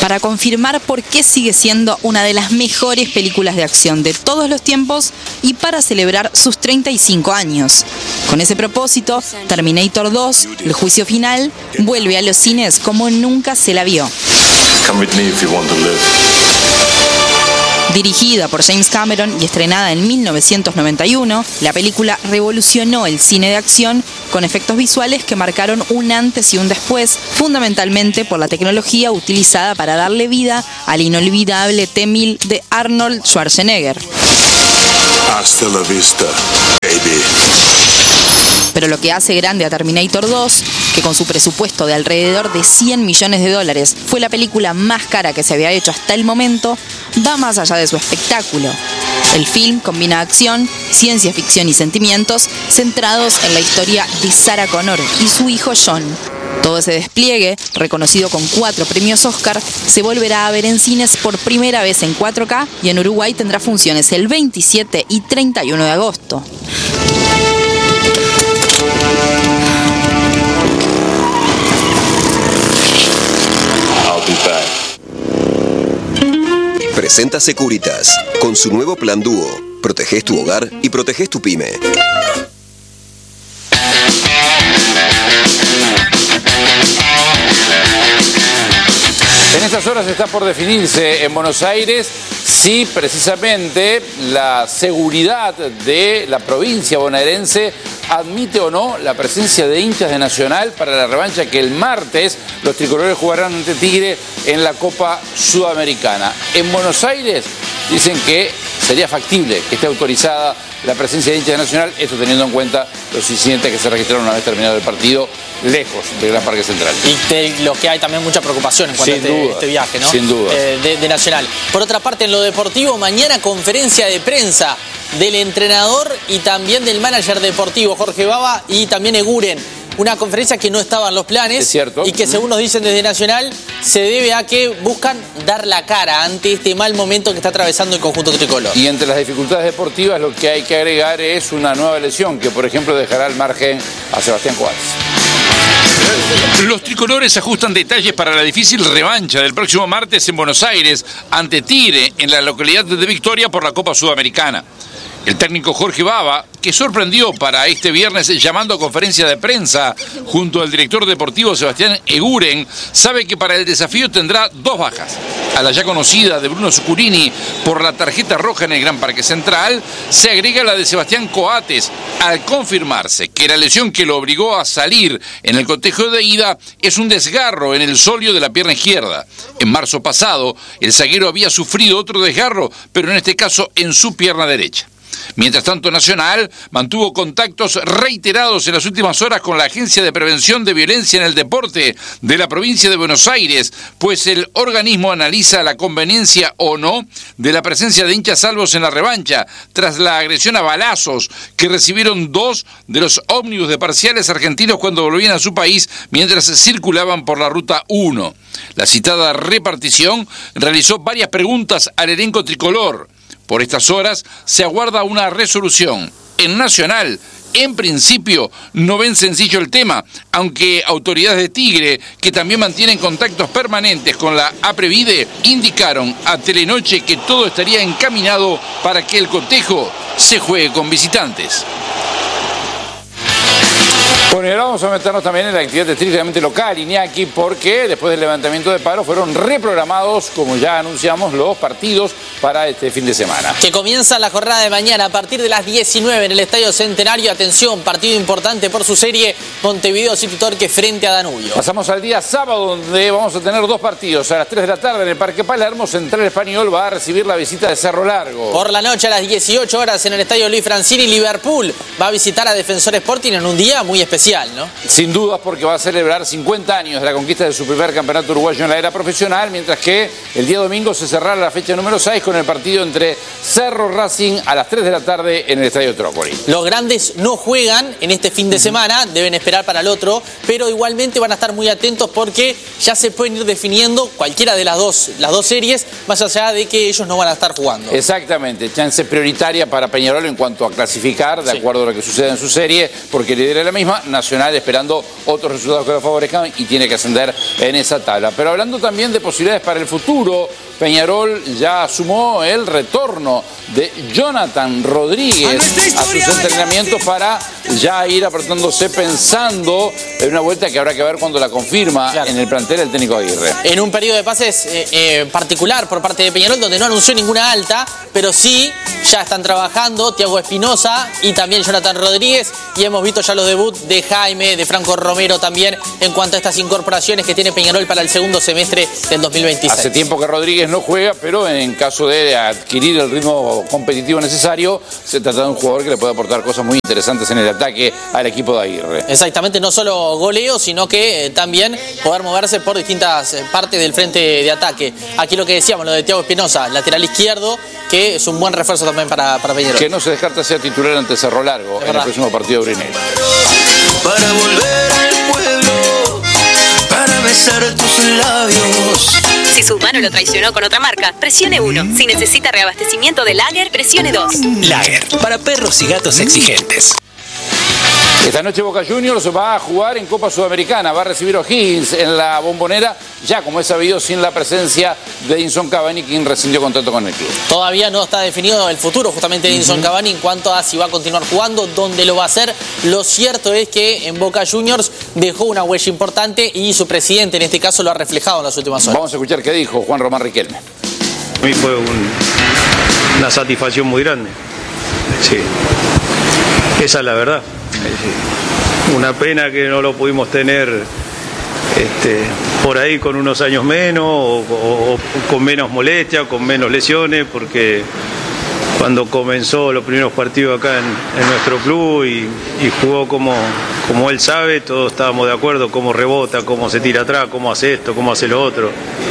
para confirmar por qué sigue siendo una de las mejores películas de acción de todos los tiempos y para celebrar sus 35 años. Con ese propósito, Terminator 2, el juicio final, vuelve a los cines como nunca se la vio. Come with me if you want to live. Dirigida por James Cameron y estrenada en 1991, la película revolucionó el cine de acción con efectos visuales que marcaron un antes y un después, fundamentalmente por la tecnología utilizada para darle vida al inolvidable T-1000 de Arnold Schwarzenegger. Hasta la vista, baby. Pero lo que hace grande a Terminator 2, que con su presupuesto de alrededor de $100 millones fue la película más cara que se había hecho hasta el momento, va más allá de su espectáculo. El film combina acción, ciencia ficción y sentimientos centrados en la historia de Sarah Connor y su hijo John. Todo ese despliegue, reconocido con 4 premios Oscar, se volverá a ver en cines por primera vez en 4K y en Uruguay tendrá funciones el 27 y 31 de agosto. Presenta Securitas, con su nuevo plan Dúo. Protegés tu hogar y protegés tu pyme. En estas horas está por definirse en Buenos Aires si precisamente la seguridad de la provincia bonaerense admite o no la presencia de hinchas de Nacional para la revancha que el martes los tricolores jugarán ante Tigre en la Copa Sudamericana. En Buenos Aires dicen que sería factible que esté autorizada la presencia de hinchas de Nacional, esto teniendo en cuenta los incidentes que se registraron una vez terminado el partido lejos del Gran Parque Central. Y de lo que hay también mucha preocupación en cuanto a este viaje, ¿no? Sin duda. De Nacional. Por otra parte, en lo deportivo, mañana conferencia de prensa del entrenador y también del manager deportivo, Jorge Baba, y también Eguren. Una conferencia que no estaba en los planes. Es cierto. Y que, según nos dicen desde Nacional, se debe a que buscan dar la cara ante este mal momento que está atravesando el conjunto tricolor. Y entre las dificultades deportivas lo que hay que agregar es una nueva lesión que, por ejemplo, dejará al margen a Sebastián Coates. Los tricolores ajustan detalles para la difícil revancha del próximo martes en Buenos Aires ante Tigre en la localidad de Victoria por la Copa Sudamericana. El técnico Jorge Baba, que sorprendió para este viernes llamando a conferencia de prensa junto al director deportivo Sebastián Eguren, sabe que para el desafío tendrá 2 bajas. A la ya conocida de Bruno Zucurini por la tarjeta roja en el Gran Parque Central, se agrega la de Sebastián Coates, al confirmarse que la lesión que lo obligó a salir en el cotejo de ida es un desgarro en el sóleo de la pierna izquierda. En marzo pasado, el zaguero había sufrido otro desgarro, pero en este caso en su pierna derecha. Mientras tanto, Nacional mantuvo contactos reiterados en las últimas horas con la Agencia de Prevención de Violencia en el Deporte de la provincia de Buenos Aires, pues el organismo analiza la conveniencia o no de la presencia de hinchas salvos en la revancha, tras la agresión a balazos que recibieron 2 de los ómnibus de parciales argentinos cuando volvían a su país mientras circulaban por la Ruta 1. La citada repartición realizó varias preguntas al elenco tricolor. Por estas horas se aguarda una resolución. En Nacional, en principio, no ven sencillo el tema, aunque autoridades de Tigre, que también mantienen contactos permanentes con la APREVIDE, indicaron a Telenoche que todo estaría encaminado para que el cotejo se juegue con visitantes. Bueno, y ahora vamos a meternos también en la actividad estrictamente local, Iñaki, porque después del levantamiento de paro fueron reprogramados, como ya anunciamos, los partidos para este fin de semana. Que comienza la jornada de mañana a partir de las 19 en el Estadio Centenario. Atención, partido importante por su serie Montevideo City Torque frente a Danubio. Pasamos al día sábado, donde vamos a tener 2 partidos. A las 3 de la tarde en el Parque Palermo, Central Español va a recibir la visita de Cerro Largo. Por la noche a las 18 horas en el Estadio Luis Francini, Liverpool va a visitar a Defensor Sporting en un día muy especial, ¿no? Sin dudas, porque va a celebrar 50 años de la conquista de su primer campeonato uruguayo en la era profesional, mientras que el día domingo se cerrará la fecha número 6 con el partido entre Cerro Racing a las 3 de la tarde en el Estadio Trócoli. Los grandes no juegan en este fin de semana, deben esperar para el otro, pero igualmente van a estar muy atentos porque ya se pueden ir definiendo cualquiera de las dos series, más allá de que ellos no van a estar jugando. Exactamente, chance prioritaria para Peñarol en cuanto a clasificar, de acuerdo a lo que suceda en su serie, porque lidera la misma, Nacional esperando otros resultados que lo favorezcan y tiene que ascender en esa tabla. Pero hablando también de posibilidades para el futuro, Peñarol ya sumó el retorno de Jonathan Rodríguez a sus entrenamientos para ya ir apretándose pensando en una vuelta que habrá que ver cuando la confirma en el plantel el técnico Aguirre. En un periodo de pases particular por parte de Peñarol, donde no anunció ninguna alta, pero sí ya están trabajando Thiago Espinosa y también Jonathan Rodríguez, y hemos visto ya los debuts de Jaime, de Franco Romero también, en cuanto a estas incorporaciones que tiene Peñarol para el segundo semestre del 2026. Hace tiempo que Rodríguez no juega, pero en caso de adquirir el ritmo competitivo necesario, se trata de un jugador que le puede aportar cosas muy interesantes en el ataque al equipo de Aguirre. Exactamente, no solo goleo, sino que también poder moverse por distintas partes del frente de ataque. Aquí lo que decíamos, lo de Thiago Espinosa, lateral izquierdo, que es un buen refuerzo también para Peñarol. Que no se descarta sea titular ante Cerro Largo en el próximo partido de Brinel. Para volver al pueblo, para besar tus labios. Si su mano lo traicionó con otra marca, presione 1. Si necesita reabastecimiento de Lager, presione 2. Lager, para perros y gatos exigentes. Esta noche Boca Juniors va a jugar en Copa Sudamericana, va a recibir O'Higgins en la Bombonera, ya como es sabido sin la presencia de Edinson Cavani, quien rescindió contrato con el club. Todavía no está definido el futuro justamente de Edinson Cavani en cuanto a si va a continuar jugando, dónde lo va a hacer. Lo cierto es que en Boca Juniors dejó una huella importante y su presidente en este caso lo ha reflejado en las últimas horas. Vamos a escuchar qué dijo Juan Román Riquelme. A mí fue una satisfacción muy grande. Sí, esa es la verdad. Una pena que no lo pudimos tener por ahí con unos años menos o con menos molestia, con menos lesiones, porque cuando comenzó los primeros partidos acá en nuestro club y jugó como él sabe, todos estábamos de acuerdo, cómo rebota, cómo se tira atrás, cómo hace esto, cómo hace lo otro.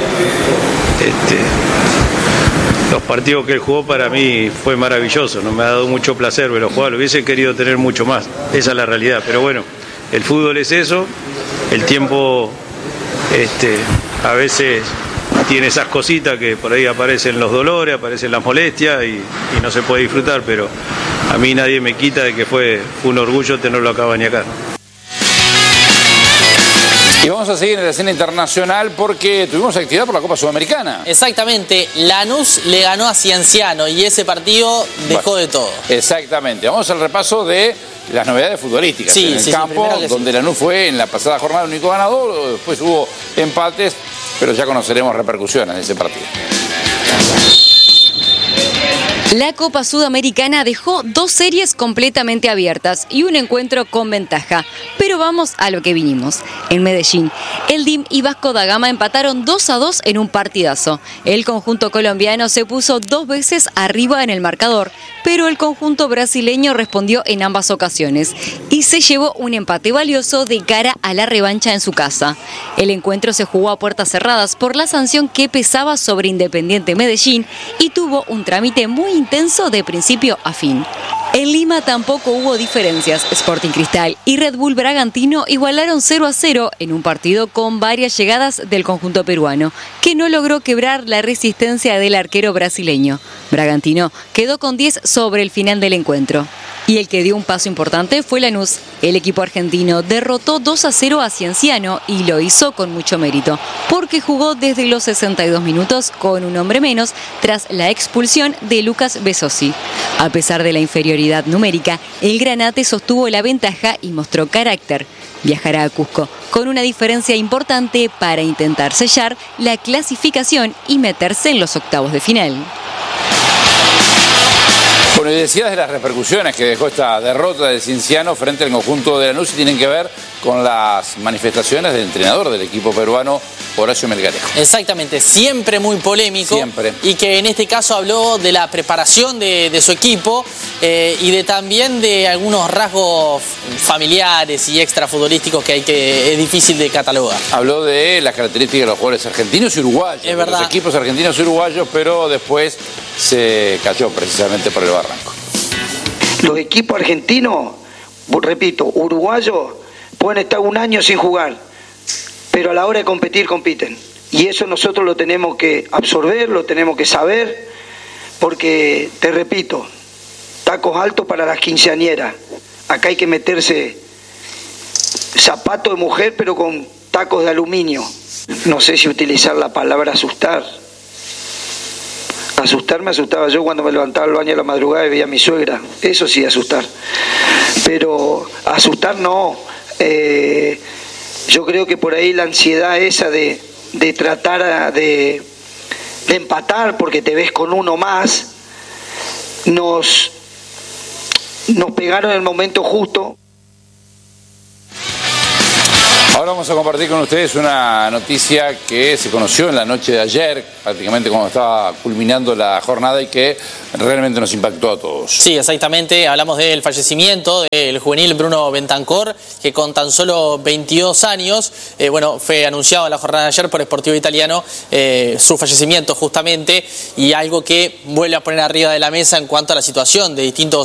Los partidos que él jugó para mí fue maravilloso, no me ha dado mucho placer verlo jugar, lo hubiese querido tener mucho más, esa es la realidad, pero bueno, el fútbol es eso, el tiempo a veces tiene esas cositas que por ahí aparecen los dolores, aparecen las molestias y no se puede disfrutar, pero a mí nadie me quita de que fue un orgullo tenerlo a Cavani acá. Y vamos a seguir en la escena internacional porque tuvimos actividad por la Copa Sudamericana. Exactamente, Lanús le ganó a Cienciano y ese partido dejó de todo. Exactamente, vamos al repaso de las novedades futbolísticas en el campo, donde Lanús fue en la pasada jornada el único ganador, después hubo empates, pero ya conoceremos repercusiones de ese partido. La Copa Sudamericana dejó 2 series completamente abiertas y un encuentro con ventaja. Pero vamos a lo que vinimos. En Medellín, el DIM y Vasco da Gama empataron 2-2 en un partidazo. El conjunto colombiano se puso 2 veces arriba en el marcador, pero el conjunto brasileño respondió en ambas ocasiones y se llevó un empate valioso de cara a la revancha en su casa. El encuentro se jugó a puertas cerradas por la sanción que pesaba sobre Independiente Medellín y tuvo un trámite muy intenso de principio a fin. En Lima tampoco hubo diferencias. Sporting Cristal y Red Bull Bragantino igualaron 0-0 en un partido con varias llegadas del conjunto peruano, que no logró quebrar la resistencia del arquero brasileño. Bragantino quedó con 10 sobre el final del encuentro. Y el que dio un paso importante fue Lanús. El equipo argentino derrotó 2-0 a Cienciano y lo hizo con mucho mérito, porque jugó desde los 62 minutos con un hombre menos tras la expulsión de Lucas Besosi. A pesar de la inferioridad numérica, el Granate sostuvo la ventaja y mostró carácter. Viajará a Cusco con una diferencia importante para intentar sellar la clasificación y meterse en los octavos de final. Bueno, y decías de las repercusiones que dejó esta derrota del Cienciano frente al conjunto de Lanús y tienen que ver con las manifestaciones del entrenador del equipo peruano, Horacio Melgarejo. Exactamente, siempre muy polémico. Siempre. Y que en este caso habló de la preparación de su equipo y de también de algunos rasgos familiares y extrafutbolísticos que es difícil de catalogar. Habló de las características de los jugadores argentinos y uruguayos. Es verdad. Los equipos argentinos y uruguayos, pero después se cayó precisamente por el barranco. Los equipos argentinos, repito, uruguayos, pueden estar un año sin jugar, pero a la hora de competir, compiten. Y eso nosotros lo tenemos que absorber, lo tenemos que saber, porque, te repito, tacos altos para las quinceañeras. Acá hay que meterse zapato de mujer pero con tacos de aluminio. No sé si utilizar la palabra asustar. Asustar me asustaba yo cuando me levantaba al baño a la madrugada y veía a mi suegra. Eso sí, asustar. Pero asustar no. Yo creo que por ahí la ansiedad esa de tratar de empatar porque te ves con uno más, nos pegaron en el momento justo. Ahora vamos a compartir con ustedes una noticia que se conoció en la noche de ayer, prácticamente cuando estaba culminando la jornada y que realmente nos impactó a todos. Sí, exactamente. Hablamos del fallecimiento del juvenil Bruno Bentancor, que con tan solo 22 años, fue anunciado en la jornada de ayer por Sportivo Italiano su fallecimiento justamente, y algo que vuelve a poner arriba de la mesa en cuanto a la situación de distintos